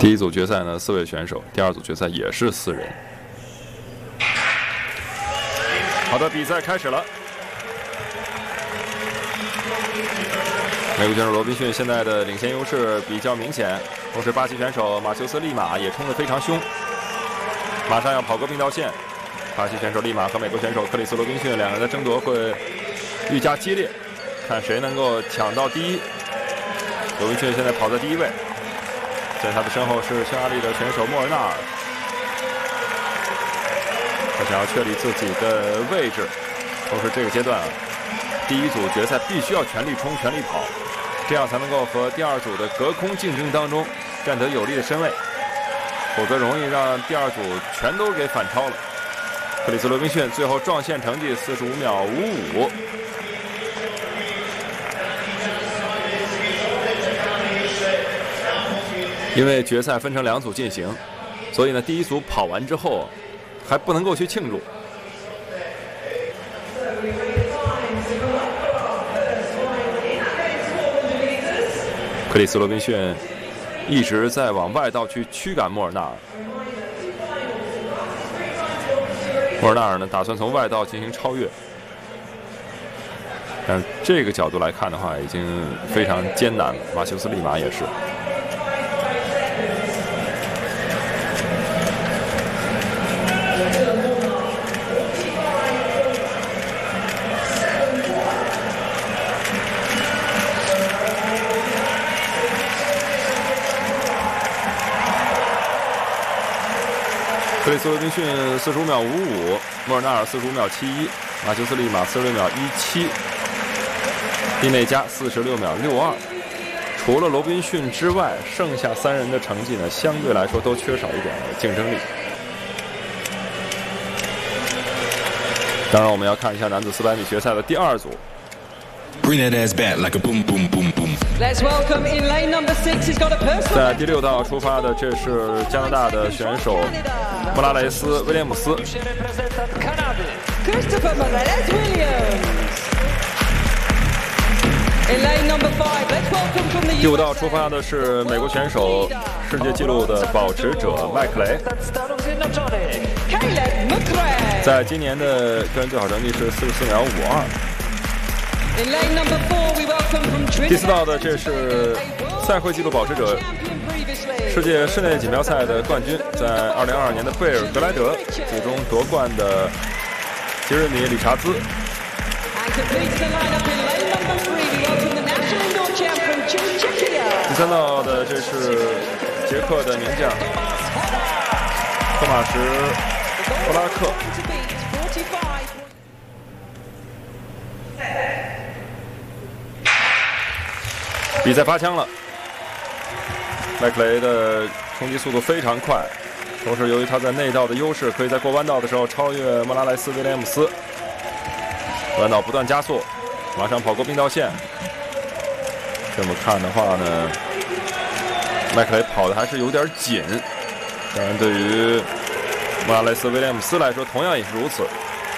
第一组决赛呢，4位选手，第二组决赛也是4人。好的，比赛开始了。美国选手罗宾逊现在的领先优势比较明显，同时巴西选手马修斯利马也冲得非常凶，马上要跑过并道线。巴西选手利马和美国选手克里斯罗宾逊两人的争夺会愈加激烈，看谁能够抢到第一。罗宾逊现在跑在第一位。在他的身后是匈牙利的选手莫尔纳尔，他想要确立自己的位置。同时，这个阶段第一组决赛必须要全力冲、全力跑，这样才能够和第二组的隔空竞争当中占得有利的身位，否则容易让第二组全都给反超了。克里斯罗宾逊最后撞线成绩45秒55。因为决赛分成2组进行，所以呢，第一组跑完之后还不能够去庆祝。克里斯罗宾逊一直在往外道去驱赶莫尔纳尔，莫尔纳尔呢打算从外道进行超越，但这个角度来看的话，已经非常艰难了。马修斯利马也是。克里斯罗宾逊45秒55，莫尔纳尔45秒71，马修斯利马46秒17，蒂内加46秒62。除了罗宾逊之外，剩下3人的成绩呢，相对来说都缺少一点竞争力。当然，我们要看一下男子400米决赛的第2组。在第6道出发的，这是加拿大的选手莫拉雷斯·威廉姆斯。第5道出发的是美国选手世界纪录的保持者麦克雷，在今年的个人最好成绩是44秒52。第4道的这是赛会纪录保持者、世界室内锦标赛的冠军，在2022年的贝尔格莱德组中夺冠的杰瑞米·理查兹。第3道的这是捷克的名将托马什·布拉克。比赛发枪了，麦克雷的冲击速度非常快，同时由于他在内道的优势，可以在过弯道的时候超越莫拉莱斯·威廉姆斯。弯道不断加速，马上跑过并道线。这么看的话呢，麦克雷跑的还是有点紧，当然对于莫拉莱斯·威廉姆斯来说同样也是如此。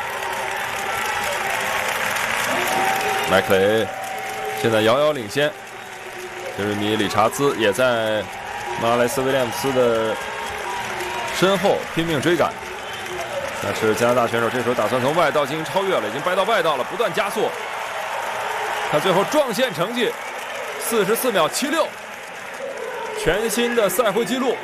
麦克雷现在遥遥领先，杰瑞米·理查兹也在莫拉莱斯·威廉姆斯的身后拼命追赶。但是加拿大选手这时候打算从外道进行超越了，已经掰到外道了，不断加速。他最后撞线成绩44秒76，全新的赛会纪录。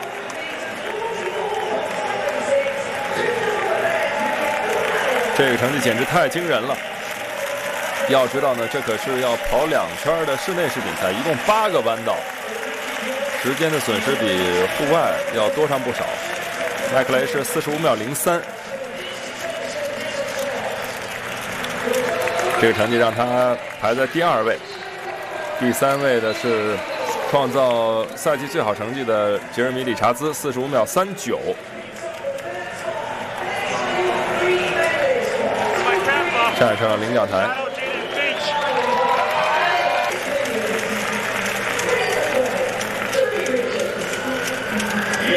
这个成绩简直太惊人了。要知道呢，这可是要跑2圈的室内世锦赛，一共8个弯道，时间的损失比户外要多上不少。麦克雷是45秒03，这个成绩让他排在第2位。第3位的是创造赛季最好成绩的杰瑞米·理查兹，45秒39。站上领奖台。